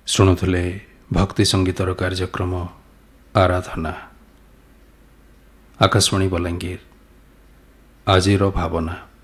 ଶୁଣୁଥିଲେ ଭକ୍ତି ସଙ୍ଗୀତର କାର୍ଯ୍ୟକ୍ରମ ଆରାଧନା। ଆକାଶବାଣୀ ବଲାଙ୍ଗୀର। ଆଜିର ଭାବନା।